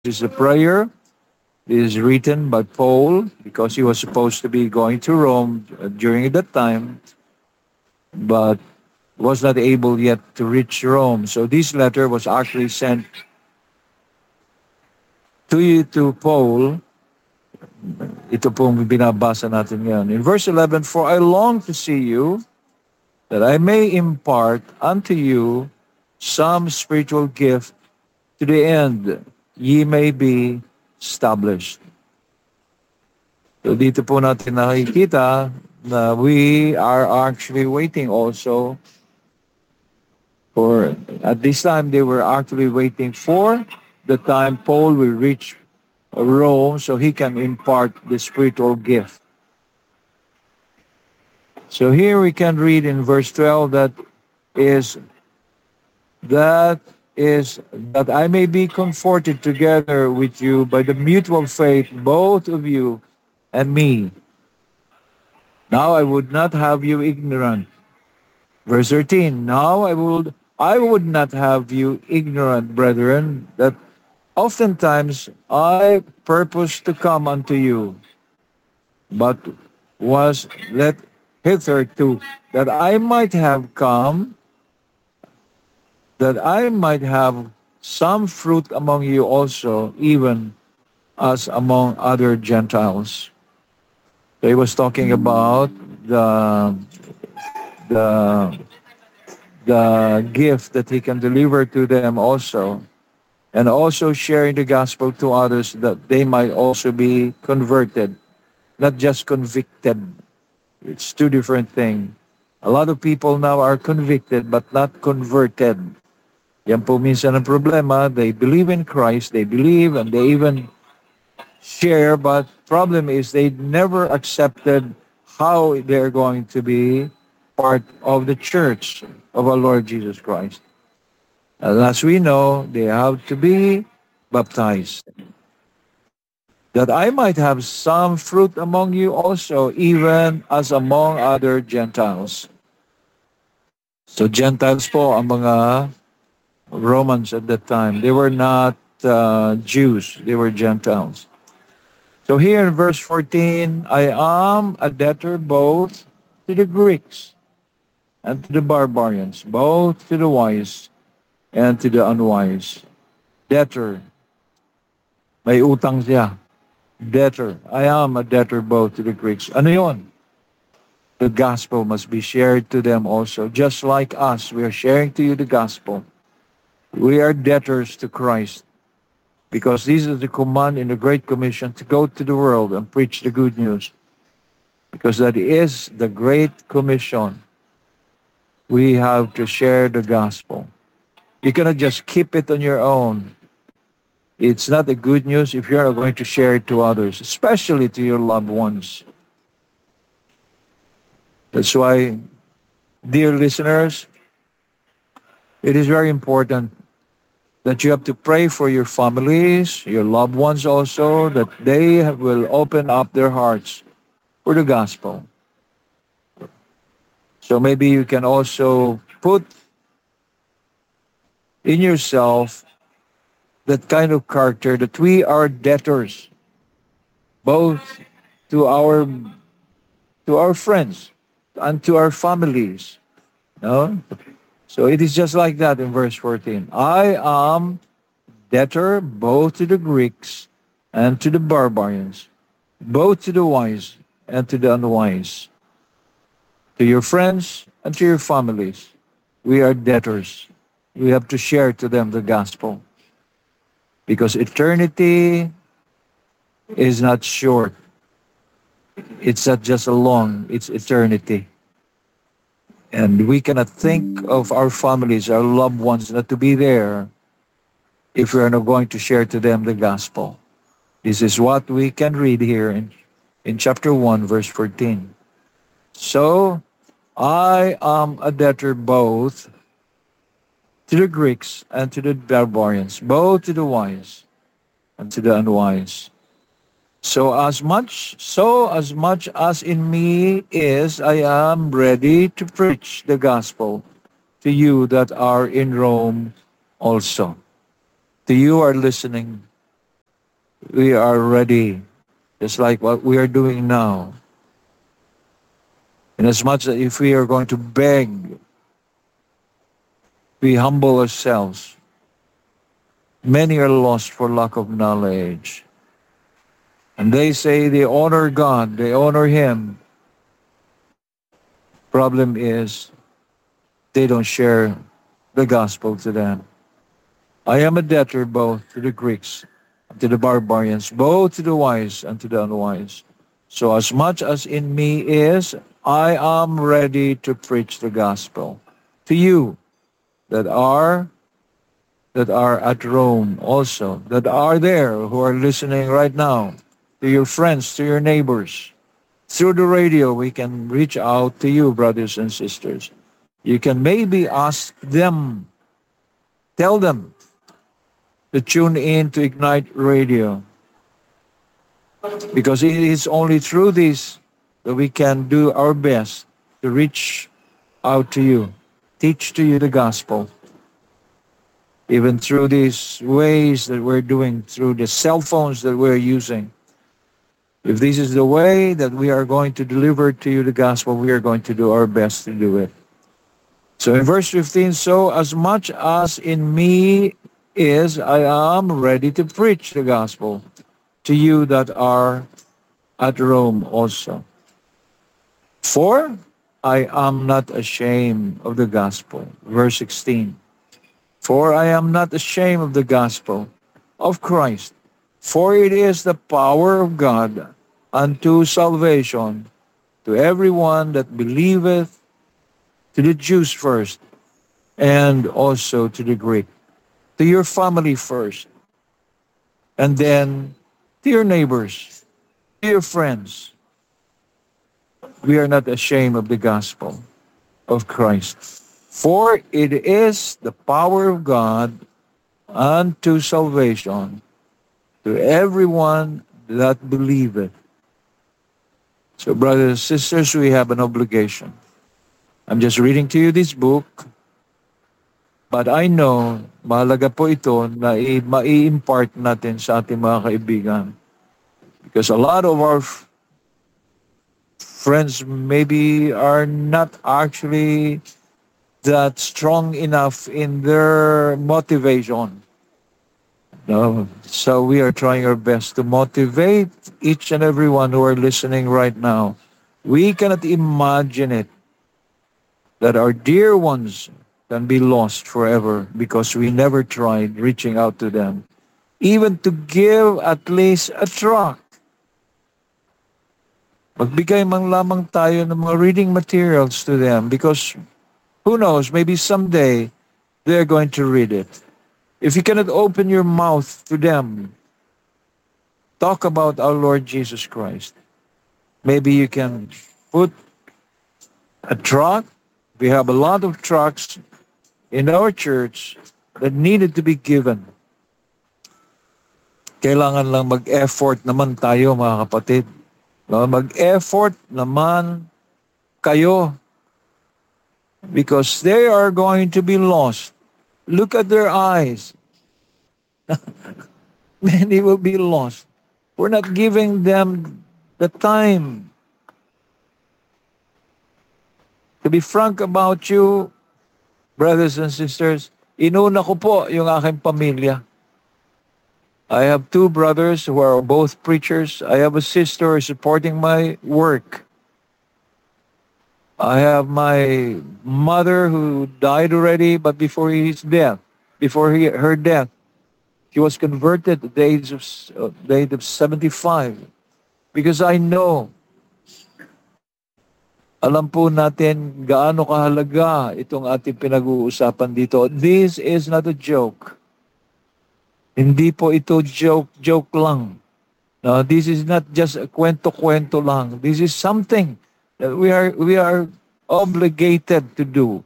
is a prayer. It is written by Paul because he was supposed to be going to Rome during that time, but was not able yet to reach Rome. So this letter was actually sent to Paul. Ito pong binabasa natin ngayon. In verse 11, "For I long to see you, that I may impart unto you some spiritual gift, to the end ye may be established." So dito po natin nakikita na we are actually waiting also for, at this time they were actually waiting for the time Paul will reach Rome so he can impart the spiritual gift. So here we can read in verse 12 is that that I may be comforted together with you by the mutual faith, both of you and me. Now I would not have you ignorant. Verse 13, now I would not have you ignorant, brethren, that oftentimes I purposed to come unto you, but was let hitherto, that I might have come, that I might have some fruit among you also, even as among other Gentiles. So he was talking about the the gift that he can deliver to them also, and also sharing the gospel to others that they might also be converted, not just convicted. It's two different things. A lot of people now are convicted but not converted. Yan po minsan ang problema. They believe in Christ, they believe, and they even share, but problem is they never accepted how they're going to be part of the church of our Lord Jesus Christ. And as we know, they have to be baptized. That I might have some fruit among you also, even as among other Gentiles. So Gentiles po ang mga Romans at that time. They were not Jews, they were Gentiles. So here in verse 14, I am a debtor both to the Greeks and to the barbarians, both to the wise and to the unwise. Debtor. May utang siya. Debtor. I am a debtor both to the Greeks. Ano yun? The gospel must be shared to them also. Just like us, we are sharing to you the gospel. We are debtors to Christ because this is the command in the Great Commission to go to the world and preach the good news. Because that is the Great Commission. We have to share the gospel. You cannot just keep it on your own. It's not the good news if you're not going to share it to others, especially to your loved ones. That's why, dear listeners, it is very important that you have to pray for your families, your loved ones also, that they will open up their hearts for the gospel. So maybe you can also put in yourself that kind of character that we are debtors both to our friends and to our families. No? So it is just like that in verse 14. I am debtor both to the Greeks and to the barbarians, both to the wise and to the unwise, to your friends and to your families. We are debtors. We have to share to them the gospel. Because eternity is not short. It's not just a long, it's eternity. And we cannot think of our families, our loved ones, not to be there if we are not going to share to them the gospel. This is what we can read here in chapter 1, verse 14. So, I am a debtor both to the Greeks and to the barbarians, both to the wise and to the unwise. So as much as in me is, I am ready to preach the gospel to you that are in Rome also. To you are listening. we are ready, just like what we are doing now. And as much as if we are going to beg, we humble ourselves. Many are lost for lack of knowledge. And they say they honor God, they honor Him. Problem is, they don't share the gospel to them. I am a debtor both to the Greeks and to the barbarians, both to the wise and to the unwise. So as much as in me is, I am ready to preach the gospel to you that are at Rome also, that are there who are listening right now, to your friends, to your neighbors. Through the radio, we can reach out to you, brothers and sisters. You can maybe ask them, tell them to tune in to Ignite Radio, because it is only through this that we can do our best to reach out to you, teach to you the gospel, even through these ways that we're doing, through the cell phones that we're using. If this is the way that we are going to deliver to you the gospel, we are going to do our best to do it. So in verse 15, so as much as in me is, I am ready to preach the gospel to you that are at Rome also. For I am not ashamed of the gospel. Verse 16. For I am not ashamed of the gospel of Christ, for it is the power of God unto salvation to everyone that believeth, to the Jews first, and also to the Greek, to your family first, and then to your neighbors, to your friends. We are not ashamed of the gospel of Christ, for it is the power of God unto salvation to everyone that believeth. So, brothers and sisters, we have an obligation. I'm just reading to you this book, but I know mahalaga po ito na mai-impart natin sa ating mga kaibigan. Because a lot of our friends maybe are not actually that strong enough in their motivation. No. So we are trying our best to motivate each and everyone who are listening right now. We cannot imagine it that our dear ones can be lost forever because we never tried reaching out to them, even to give at least a tract. Magbigay man lamang tayo ng mga reading materials to them, because who knows, maybe someday they're going to read it. If you cannot open your mouth to them, talk about our Lord Jesus Christ. Maybe you can put a tract. We have a lot of tracts in our church that needed to be given. Kailangan lang mag-effort naman tayo, mga kapatid. No, mag-effort naman kayo, because they are going to be lost. Look at their eyes. Many will be lost. We're not giving them the time. To be frank about you, brothers and sisters, inuna ko po yung aking pamilya. I have two brothers who are both preachers. I have a sister who is supporting my work. I have my mother who died already, but before her death, she was converted at the age of 75. Because I know, alam po natin gaano kahalaga itong ating pinag-uusapan dito. This is not a joke. Hindi po ito joke lang. No, this is not just a kwento-kwento lang. This is something that we are obligated to do.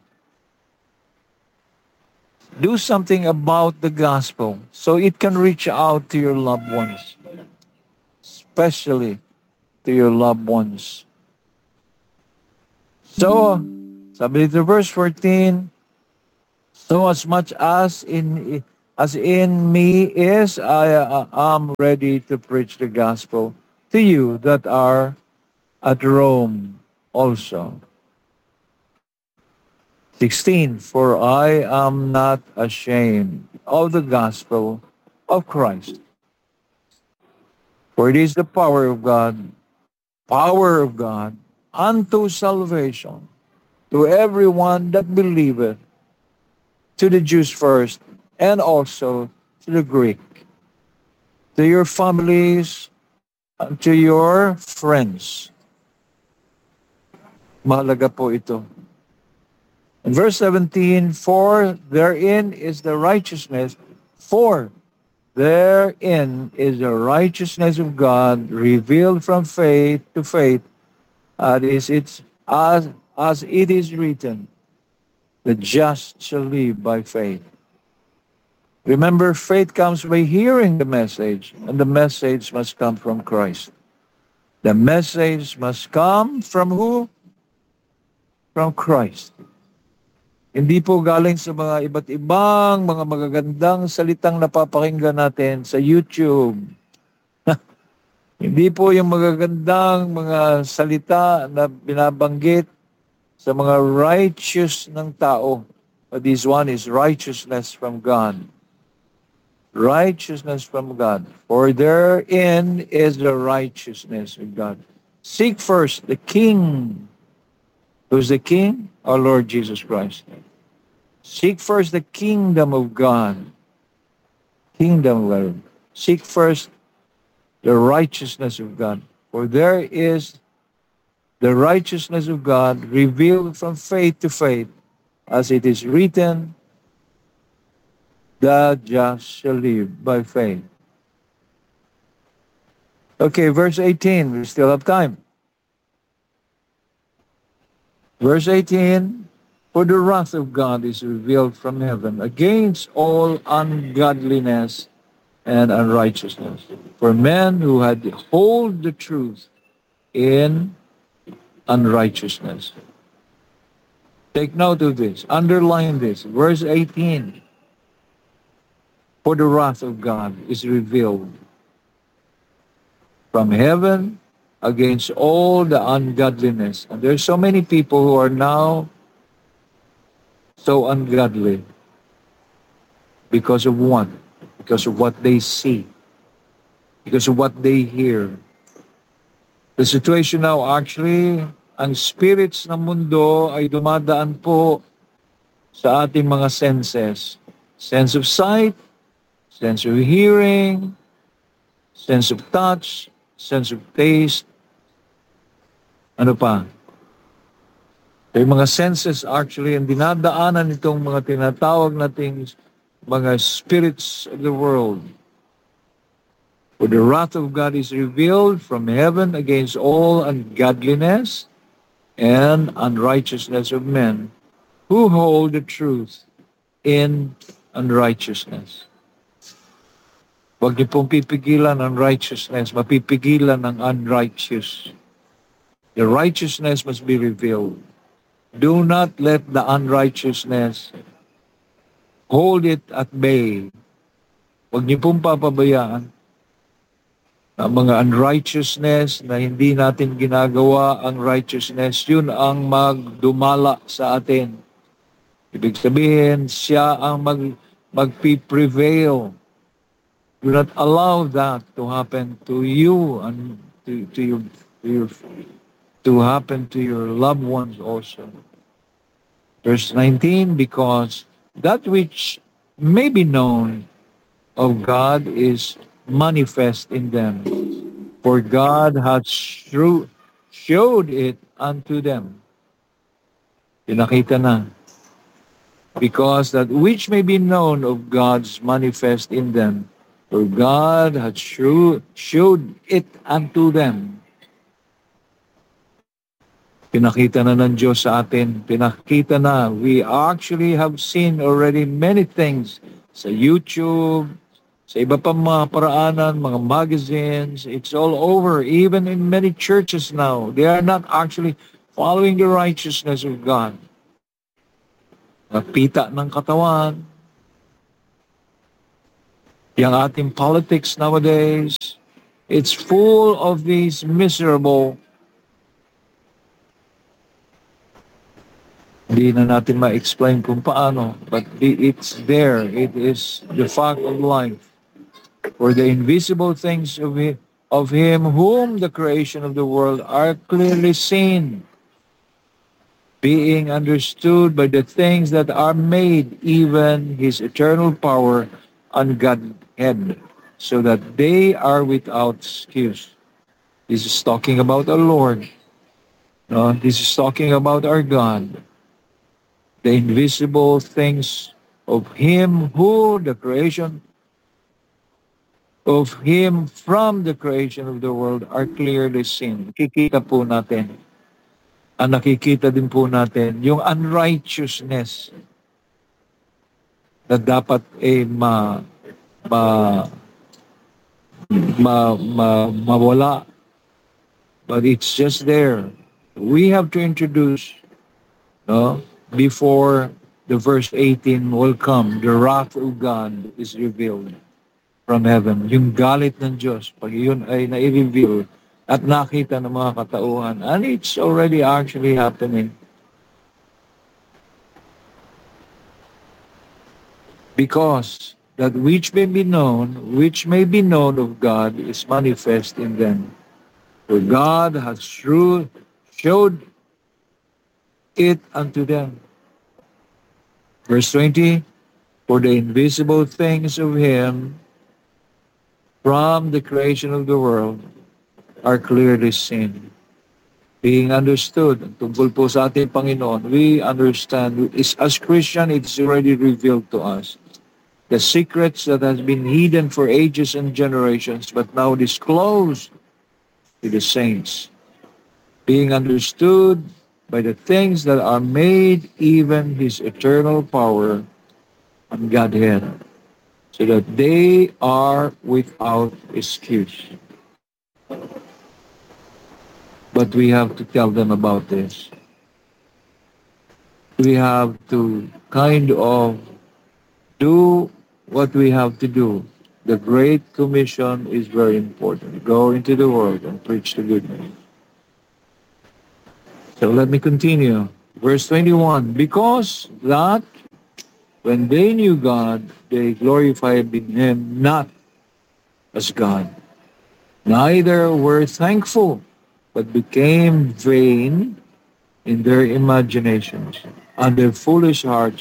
Do something about the gospel so it can reach out to your loved ones, especially to your loved ones. So, sabi dito verse 14, so as much as in as in me is I am ready to preach the gospel to you that are at Rome also. 16, for I am not ashamed of the gospel of Christ, for it is the power of God unto salvation to everyone that believeth, to the Jews first, and also to the Greek, to your families, and to your friends. Mahalaga po ito. In verse 17, for therein is the righteousness, for therein is the righteousness of God revealed from faith to faith, as it is written, the just shall live by faith. Remember, faith comes by hearing the message, and the message must come from Christ. The message must come from who? From Christ. Hindi po galing sa mga iba't ibang mga magagandang salitang napapakinggan natin sa YouTube. Hindi po yung magagandang mga salita na binabanggit sa mga righteous ng tao. But this one is righteousness from God. Righteousness from God. For therein is the righteousness of God. Seek first the King. Who's the King? Our Lord Jesus Christ. Seek first the kingdom of God. Kingdom of God. Seek first the righteousness of God. For there is the righteousness of God revealed from faith to faith, as it is written, the just shall live by faith. Okay, verse 18. We still have time. Verse 18, for the wrath of God is revealed from heaven against all ungodliness and unrighteousness, for men who had hold the truth in unrighteousness. Take note of this. Underline this. Verse 18, for the wrath of God is revealed from heaven against all the ungodliness. And there's so many people who are now so ungodly because of what? Because of what they see, because of what they hear. The situation now actually, ang spirits ng mundo ay dumadaan po sa ating mga senses. Sense of sight, sense of hearing, sense of touch, sense of taste. Ano pa? Yung mga senses actually, ang dinadaanan itong mga tinatawag nating mga spirits of the world. For the wrath of God is revealed from heaven against all ungodliness and unrighteousness of men who hold the truth in unrighteousness. Huwag niyo pong pipigilan ang righteousness, mapipigilan ang unrighteous. The righteousness must be revealed. Do not let the unrighteousness hold it at bay. Huwag niyo pong papabayaan ang mga unrighteousness na hindi natin ginagawa ang righteousness, yun ang magdumala sa atin. Ibig sabihin, siya ang magpi-prevail. Do not allow that to happen to you and to happen to your loved ones also. Verse 19, because that which may be known of God is manifest in them, for God hath showed it unto them. Pinakita na. Because that which may be known of God's manifest in them, for God hath showed it unto them. Pinakita na ng Diyos sa atin. Pinakita na. We actually have seen already many things sa YouTube, sa iba pang mga paraanan, mga magazines. It's all over. Even in many churches now, they are not actually following the righteousness of God. Pita ng katawan, Yung ating politics nowadays, it's full of these miserable, hindi na natin ma-explain kung paano, but it's there. It is the fact of life. For the invisible things of Him whom the creation of the world are clearly seen, being understood by the things that are made, even His eternal power and Godhead, so that they are without excuse. This is talking about our Lord. No, this is talking about our God. The invisible things of Him who the creation of Him from the creation of the world are clearly seen. Nakikita po natin. Ang nakikita din po natin, yung unrighteousness na dapat ma, ma, mawala. But it's just there. We have to introduce, no, before the verse 18 will come, the wrath of God is revealed from heaven. Yung galit ng Diyos, pag yun ay nai-reveal at nakita ng mga katauhan, and it's already actually happening. Because that which may be known of God is manifest in them. For God has showed it unto them. Verse 20, for the invisible things of Him from the creation of the world are clearly seen, being understood. Tungkol po sa ating Panginoon, we understand, as Christian, it's already revealed to us. The secrets that has been hidden for ages and generations, but now disclosed to the saints, being understood by the things that are made, even His eternal power and Godhead, so that they are without excuse. But we have to tell them about this. We have to kind of do what we have to do. The Great Commission is very important. Go into the world and preach the good news. So let me continue. Verse 21, because that when they knew God, they glorified Him not as God, neither were thankful, but became vain in their imaginations, and their foolish heart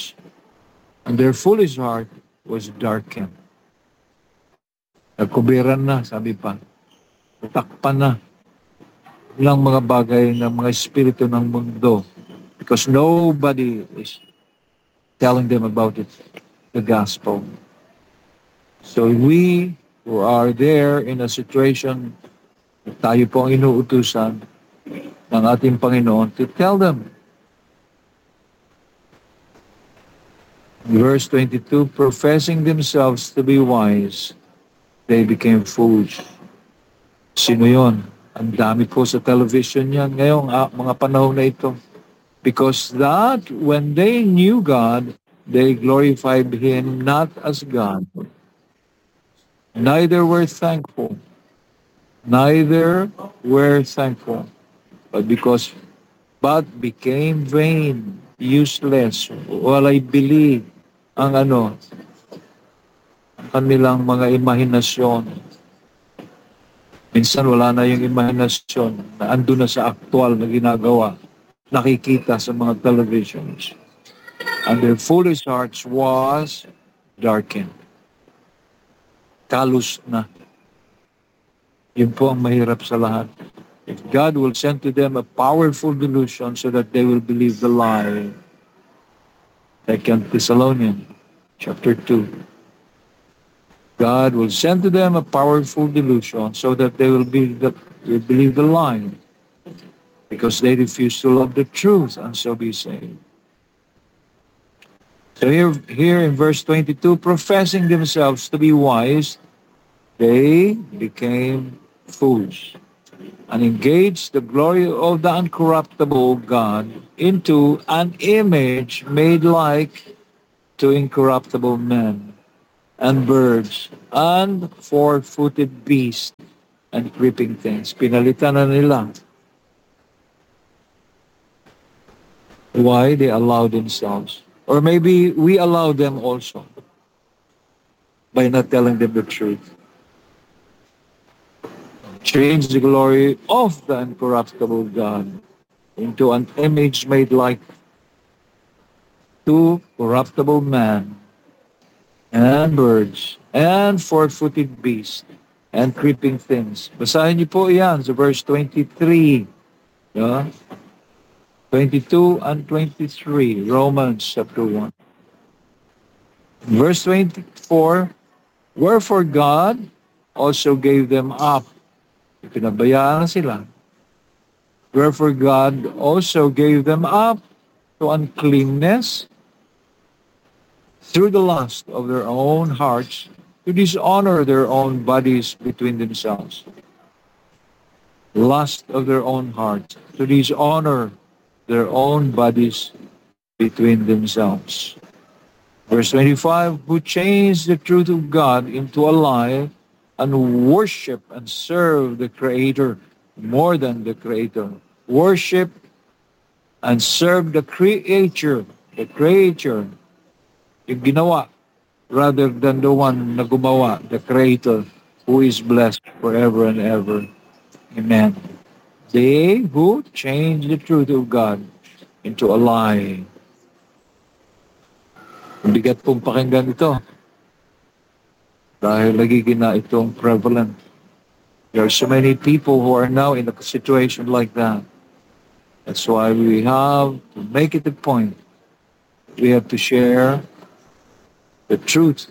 was darkened. Nagkubiran na, sabi pa. Takpan na ng mga bagay ng mga espiritu ng mundo, because nobody is telling them about it, the gospel. So we who are there in a situation, tayo po ang inuutusan ng ating Panginoon to tell them. Verse 22, professing themselves to be wise, they became fools. Sino yun? Ang dami po sa television yan ngayong mga panahon na ito. Because that when they knew God, they glorified Him not as God, neither were thankful, but became vain, useless, walay believe ang kanilang mga imahinasyon. Minsan wala na yung imahinasyon na ando na sa aktual na ginagawa, nakikita sa mga televisions. And their foolish hearts was darkened. Kalus na. Yun po ang mahirap sa lahat. If God will send to them a powerful delusion so that they will believe the lie, 2 Thessalonians chapter 2. God will send to them a powerful delusion so that they will believe the lie, because they refuse to love the truth and so be saved. So here in verse 22, professing themselves to be wise, they became fools and engaged the glory of the uncorruptible God into an image made like to incorruptible men and birds, and four-footed beasts, and creeping things. Pinalitan na nila. Why? They allow themselves. Or maybe we allow them also by not telling them the truth. Change the glory of the incorruptible God into an image made like to corruptible man and birds and four-footed beasts and creeping things. Basahin niyo po yan sa verse 23. Yeah? 22 and 23, Romans chapter 1. Verse 24, wherefore God also gave them up. Pinabayaan na sila. Wherefore God also gave them up to uncleanness through the lust of their own hearts to dishonor their own bodies between themselves. Lust of their own hearts to dishonor their own bodies between themselves. Verse 25, who changed the truth of God into a lie and worship and serve the Creator more than the Creator. Worship and serve the Creator, yung ginawa, rather than the one na gumawa, the Creator, who is blessed forever and ever. Amen. They who change the truth of God into a lie. Bigat pong pakinggan ito dahil nagiging na itong prevalent. There are so many people who are now in a situation like that. That's why we have to make it a point. We have to share the truth.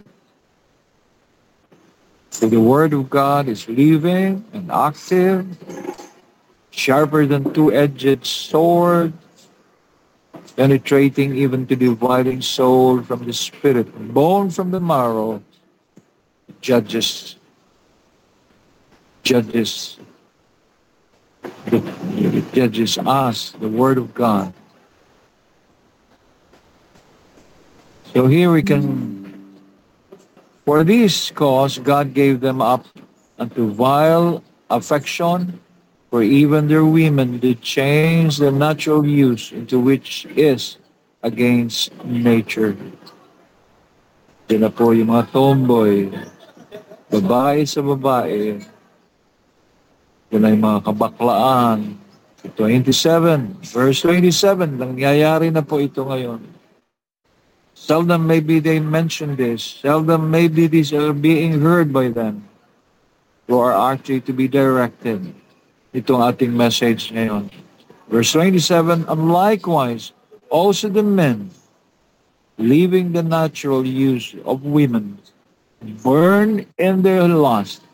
So the Word of God is living and active, sharper than two-edged sword, penetrating even to dividing soul from the spirit, bone from the marrow, judges, it judges us, the Word of God. So here we can, for this cause God gave them up unto vile affection, for even their women did change the natural use into which is against nature. Yan na po yung mga tomboy, babae sa babae, yan ay mga kabaklaan. 27, verse 27, nangyayari na po ito ngayon. Seldom maybe they mention this. Seldom maybe these are being heard by them who are actually to be directed. Itong ating message ngayon. Verse 27, and likewise, also the men, leaving the natural use of women, burn in their lust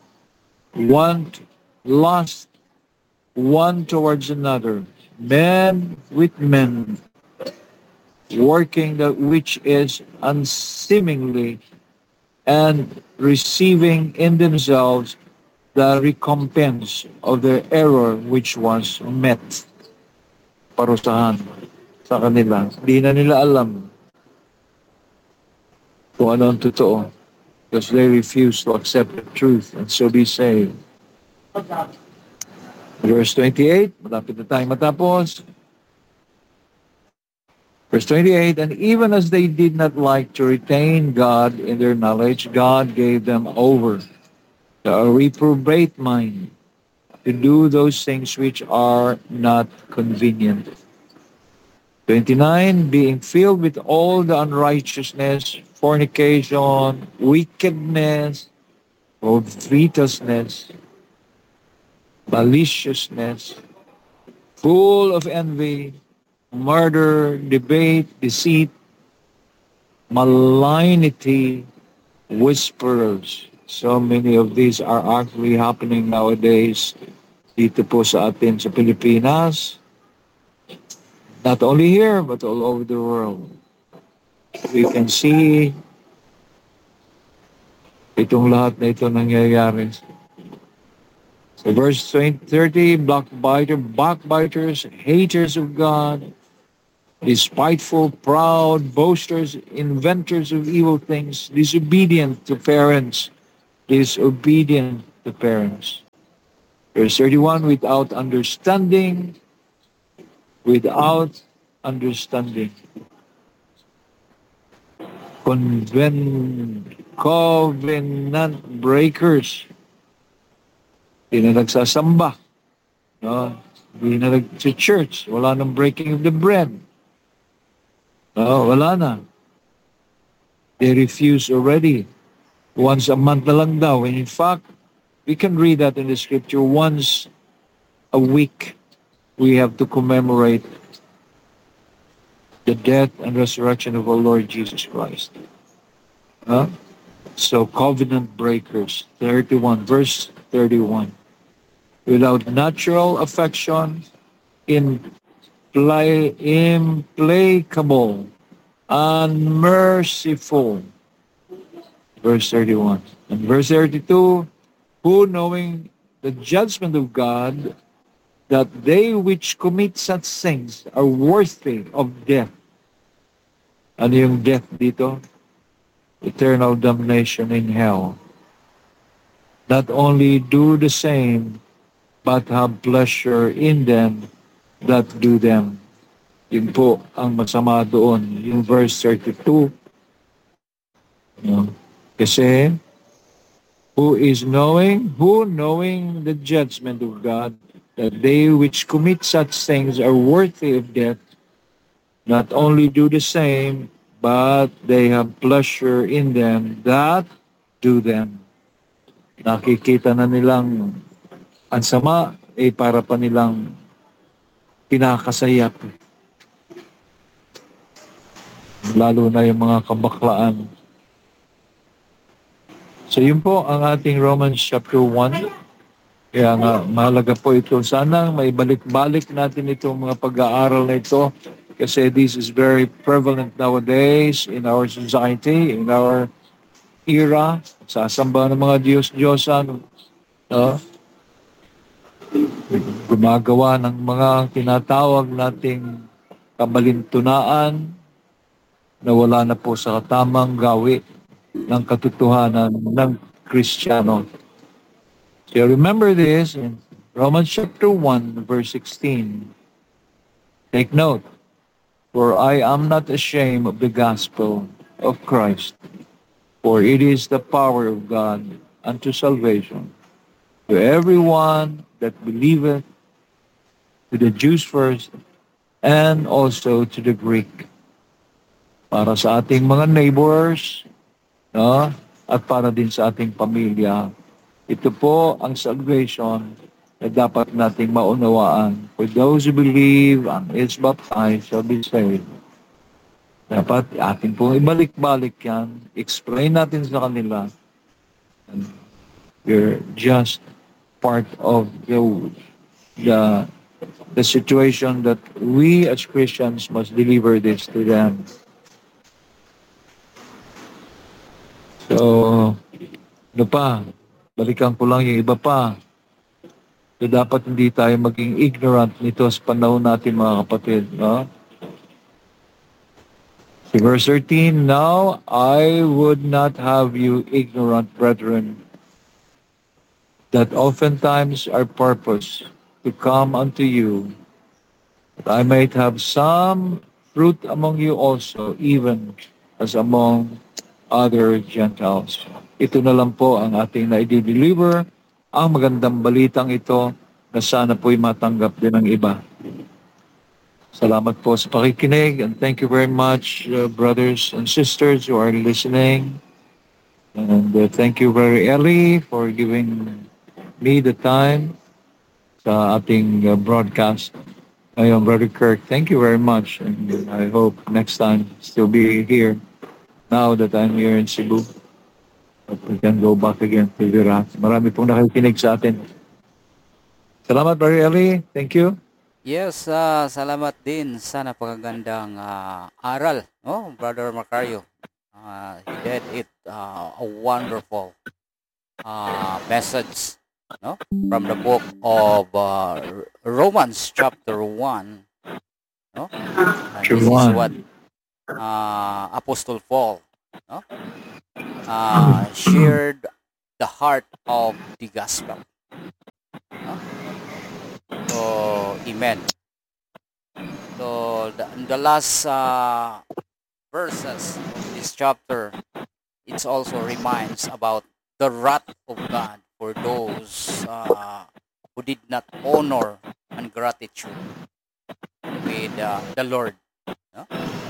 one towards another, men with men, working that which is unseemingly, and receiving in themselves the recompense of their error which was met. Parusahan sa kanila. Hindi na nila alam kung ano ang totoo, because they refuse to accept the truth and so be saved. Verse 28, malapit na tayo matapos. Verse 28, and even as they did not like to retain God in their knowledge, God gave them over to a reprobate mind to do those things which are not convenient. 29, being filled with all the unrighteousness, fornication, wickedness, covetousness, maliciousness, full of envy, murder, debate, deceit, malignity, whisperers. So many of these are actually happening nowadays dito po sa atin sa Pilipinas. Not only here, but all over the world. We can see itong lahat na ito nangyayari. So verse 30, backbiters, haters of God, These spiteful, proud, boasters, inventors of evil things, disobedient to parents, disobedient to parents. Verse 31, without understanding. Covenant breakers. Di na nagsasamba. No? Di na nag-church. Wala nang breaking of the bread. No, wala na. They refuse already. Once a month na lang daw. And in fact, we can read that in the scripture. Once a week, we have to commemorate the death and resurrection of our Lord Jesus Christ. Huh? So, covenant breakers, 31, verse 31. Without natural affection, implacable, unmerciful. Verse 31. And verse 32, who knowing the judgment of God, that they which commit such things are worthy of death. Ano yung death dito? Eternal damnation in hell. Not only do the same, but have pleasure in them that do them. Yun po ang masama doon. Yung verse 32. No? Kasi, who knowing the judgment of God, that they which commit such things are worthy of death, not only do the same, but they have pleasure in them that do them. Nakikita na nilang ang sama, para pa nilang pinakasayap. Lalo na yung mga kabaklaan. So yun po ang ating Romans chapter 1. Kaya nga, mahalaga po ito. Sana may balik-balik natin itong mga pag-aaral na ito kasi this is very prevalent nowadays in our society, in our era, sa samba ng mga Diyos-Diyosan. No? Gumagawa ng mga tinatawag nating kabalintunaan na wala na po sa tamang gawi ng katotohanan ng Kristiyano. So remember this in Romans chapter 1, verse 16. Take note, for I am not ashamed of the gospel of Christ, for it is the power of God unto salvation to everyone that believeth, to the Jews first, and also to the Greek. Para sa ating mga neighbors, no? At para din sa ating pamilya. Ito po ang salvation na dapat nating maunawaan. For those who believe and is baptized shall be saved. Dapat ating pong ibalik-balik yan. Explain natin sa kanila. And you're just part of the situation that we as Christians must deliver this to them. So, ano pa? Balikan ko lang yung iba pa. So, dapat hindi tayo maging ignorant nito sa panahon natin, mga kapatid. No? So, verse 13, now I would not have you ignorant, brethren, that oftentimes our purpose to come unto you, that I might have some fruit among you also, even as among other Gentiles. Ito na lang po ang ating na-deliver, ang magandang balitang ito na sana po'y matanggap din ng iba. Salamat po sa pakikinig and thank you very much, brothers and sisters who are listening. And thank you very Ellie for giving me the time sa ating broadcast. Ngayon, Brother Kirk, thank you very much and I hope next time still be here now that I'm here in Cebu. We can go back again to Iraq. Marami pong nakikinig sa atin. Salamat, Brother Eli. Thank you. Yes, salamat din sa napakagandang aral, no, Brother Macario. He did it a wonderful message, no, from the book of Romans chapter 1, No? And True this is what one. Apostle Paul, no? Shared the heart of the gospel. No? So, amen. So, the last verses of this chapter, it also reminds about the wrath of God for those who did not honor and gratitude with the Lord. No?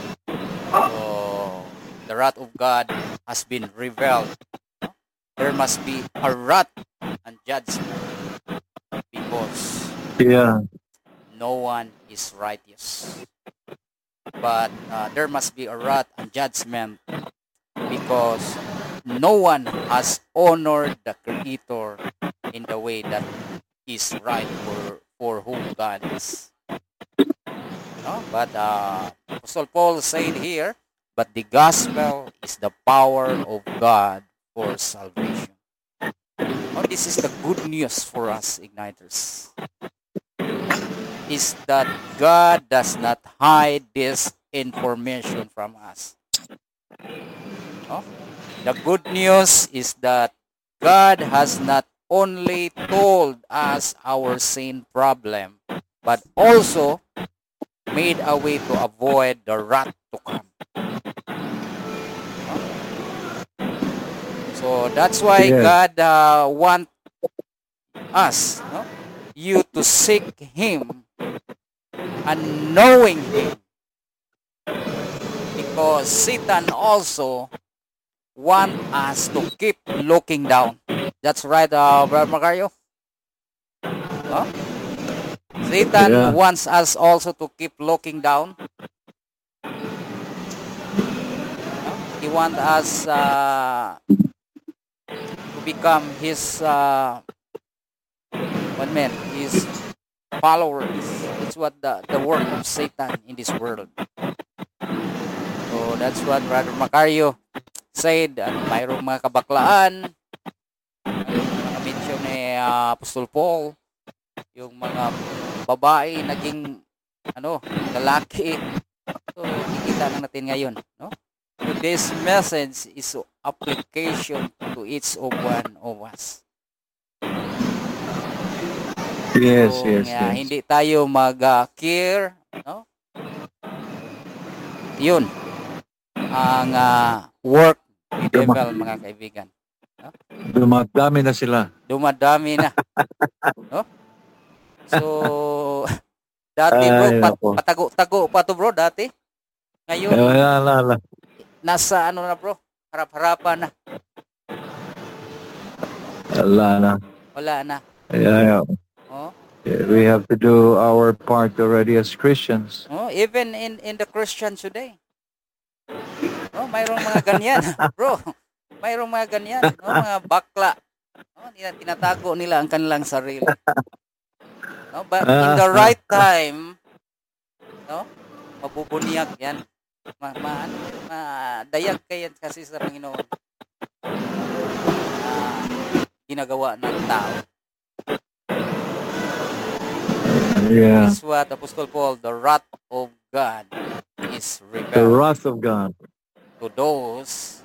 So, the wrath of God has been revealed. No? There must be a wrath and judgment because Yeah. no one is righteous. But there must be a wrath and judgment because no one has honored the Creator in the way that is right for whom God is. No? But Apostle Paul said here, but the gospel is the power of God for salvation. Now, this is the good news for us, Igniters, is that God does not hide this information from us. No? The good news is that God has not only told us our sin problem, but also made a way to avoid the wrath to come. No? So that's why Yes. God wants us, no? You to seek Him and knowing Him, because Satan also want us to keep looking down. That's right, Brother Macario. Huh? Satan Yeah. wants us also to keep looking down. He wants us to become his his followers. It's what the work of Satan in this world. So that's what Brother Macario said. At mayroong mga kabaklaan, mayroong mga mention ni Apostol Paul, yung mga babae naging lalaki. So kikita na natin ngayon, no? So this message is application to each of one of us. Yes, Kung yes, yes. hindi tayo mag-care, no? Yun ang work ni devil, mga kaibigan. No? Dumadami na sila. Dumadami na, no? So dati bro, Ay, nako. patago-tago pa to bro dati. Ngayon Wala. nasa na bro, harap-harapan na. Wala na. Wala na. Yeah. Oh. We have to do our part already as Christians. Oh, even in the Christian today. Oh, mayroong mga ganyan, bro. Mayroong mga ganyan, no, mga bakla. No, tinatago nila ang kanilang sarili. No, but in the right time, no, mabubunyak yan. Dayag kayan kasi sa Panginoon. Ginagawa ng tao. Yeah. This is what Apostle Paul, the wrath of God is The revealed wrath of God. to those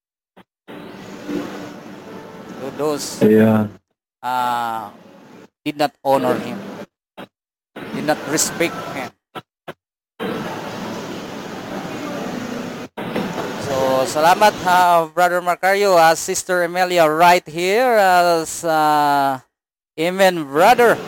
Yeah. did not honor him, did not respect him. So salamat Brother Macario, Sister Emilia right here as amen brother.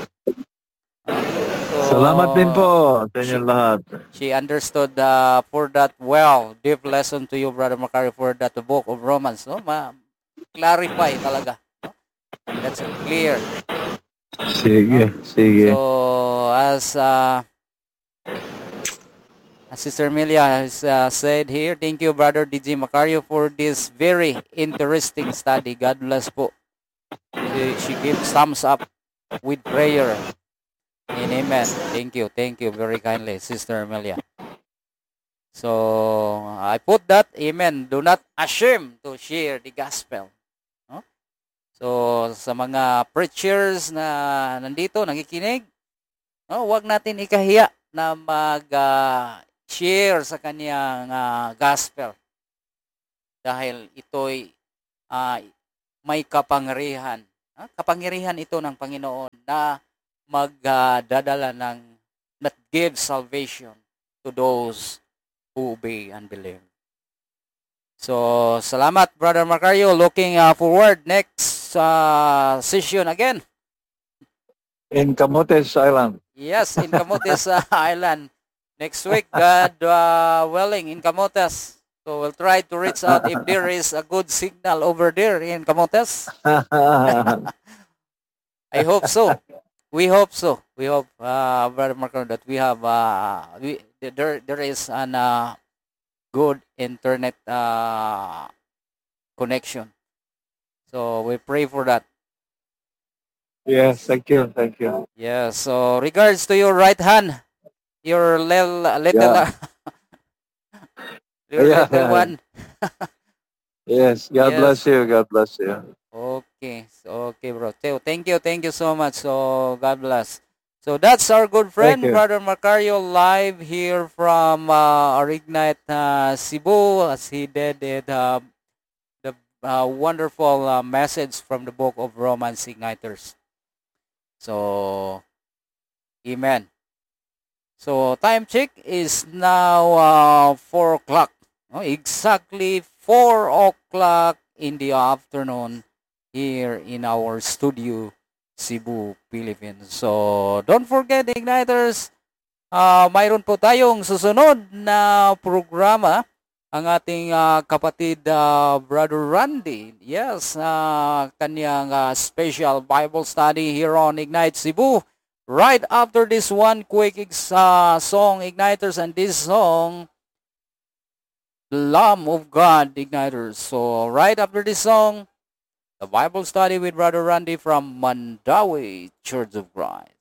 Salamat din po sa inyo lahat. She understood for that deep lesson to you, Brother Macario, for that book of Romans. No? Clarify talaga. No? That's clear. Sige. So, as Sister Emilia has said here, thank you, Brother DJ Macario, for this very interesting study. God bless po. She gives thumbs up with prayer. And amen. Thank you very kindly, Sister Amelia. So I put that, amen. Do not ashamed to share the gospel. No? So sa mga preachers na nandito, nakikinig, no, wag natin ikahiya na mag-share sa kanyang gospel dahil ito'y may kapangyarihan. Kapangyarihan ito ng Panginoon na magdadala ng that gives salvation to those who obey and believe. So, salamat, Brother Macario. Looking forward next session again. In Camotes Island. Yes, in Camotes Island. Next week, God willing, in Camotes. So, we'll try to reach out if there is a good signal over there in Camotes. I hope so. We hope so. We hope, Brother Macario, that we have, there is an good internet connection. So we pray for that. Yes, thank you. Thank you. Yeah, so regards to your right hand, your little Yeah. your Yeah, little yeah. one. Yes, God Yes. bless you. God bless you. Okay. So, okay, bro. Thank you so much. So God bless. So that's our good friend, you. Brother Macario, live here from our Ignite Cebu, as he did the wonderful message from the book of Romans Igniters. So, amen. So, time check is now 4 o'clock. No, exactly 4 o'clock in the afternoon here in our studio, Cebu, Philippines. So, don't forget, Igniters, mayroon po tayong susunod na programa. Ang ating kapatid Brother Randy. Yes, kanyang special Bible study here on Ignite Cebu. Right after this one quick song, Igniters, and this song, Lamb of God, Igniters. So right after this song, the Bible study with Brother Randy from Mandawi Church of Christ.